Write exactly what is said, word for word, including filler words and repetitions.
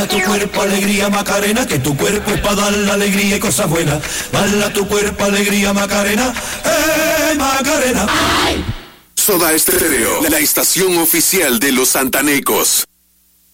Baila tu cuerpo, alegría, Macarena, que tu cuerpo es para dar la alegría y cosas buenas. Baila tu cuerpo, alegría, Macarena, ¡eh, Macarena! Soda Estéreo, la estación oficial de los santanecos.